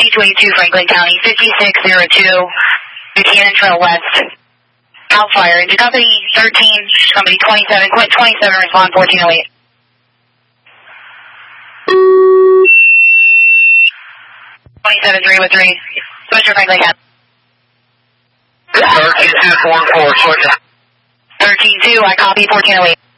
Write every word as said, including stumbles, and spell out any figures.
two eighty-two Franklin County, fifty-six oh two, Buchanan Trail West. Cal Fire. Into company thirteen, company twenty-seven, Quint twenty-seven, respond fourteen oh eight. twenty-seven three oh three, switcher Franklin County. thirteen two four four, switcher. thirteen two, I copy fourteen oh eight.